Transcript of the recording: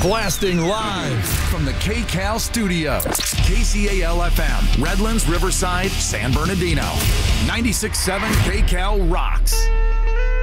Blasting live from the KCAL studio. KCAL FM, Redlands, Riverside, San Bernardino. 96.7 KCAL rocks.